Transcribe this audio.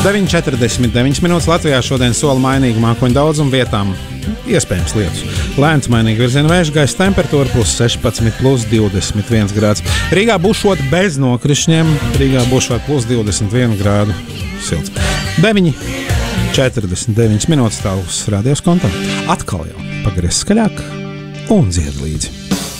9,49 minūtes Latvijā šodien sola mainīgu mākoņu daudzumu vietām. Iespējams lietus. Lēns mainīgi virziena vējš, gaisa temperatūra +16, +21 grāds. Rīgā būšot bez nokrišņiem, Rīgā būšot +21 grādu silts. 9,49 minūtes tālus radios kontā. Atkal jau pagriez skaļāk un dzied līdzi.